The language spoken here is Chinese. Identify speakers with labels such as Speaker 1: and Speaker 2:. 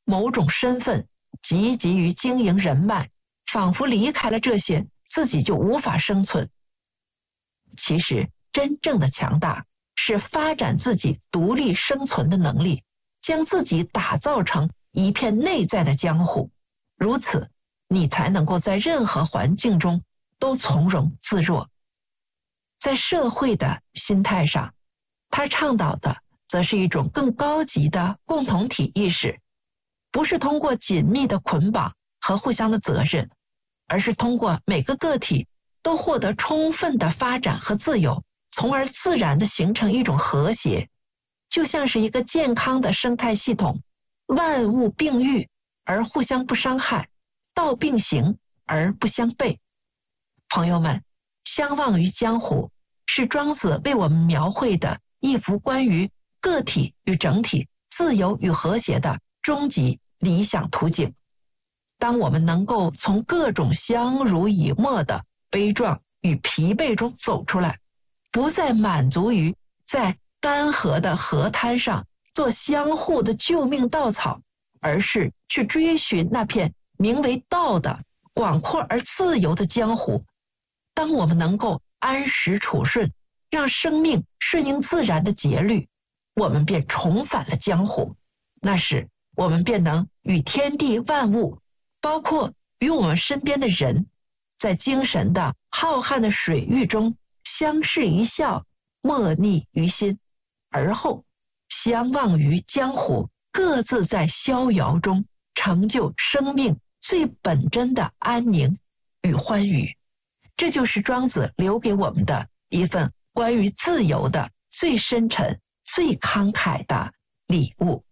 Speaker 1: 某种身份，积极于经营人脉，仿佛离开了这些，自己就无法生存。其实真正的强大是发展自己独立生存的能力，将自己打造成一片内在的江湖，如此你才能够在任何环境中都从容自若。在社会的心态上，他倡导的则是一种更高级的共同体意识，不是通过紧密的捆绑和互相的责任，而是通过每个个体都获得充分的发展和自由，从而自然的形成一种和谐，就像是一个健康的生态系统，万物并育而互相不伤害，道并行而不相悖。朋友们，相忘于江湖是庄子为我们描绘的一幅关于个体与整体、自由与和谐的终极理想图景。当我们能够从各种相濡以沫的悲壮与疲惫中走出来，不再满足于在干涸的河滩上做相互的救命稻草，而是去追寻那片名为道的广阔而自由的江湖。当我们能够安时处顺，让生命顺应自然的节律，我们便重返了江湖。那时我们便能与天地万物，包括与我们身边的人，在精神的浩瀚的水域中相视一笑，莫逆于心，而后相忘于江湖，各自在逍遥中成就生命最本真的安宁与欢愉。这就是庄子留给我们的一份关于自由的最深沉、最慷慨的礼物。